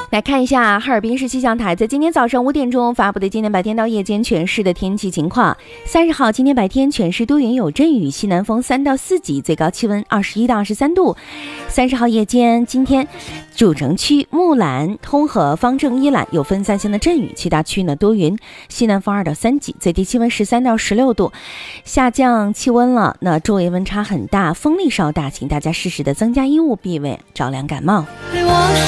来看一下哈尔滨市气象台在今天早上5点钟发布的今天白天到夜间全市的天气情况。30号今天白天全市多云有阵雨，西南风3到4级，最高气温21到23度。30号夜间，今天主城区木兰、通和、方正、依兰有分散性的阵雨，其他区呢多云，西南风2到3级，最低气温13到16度，下降气温了。那昼夜温差很大，风力稍大，请大家适时的增加衣物，避免着凉感冒。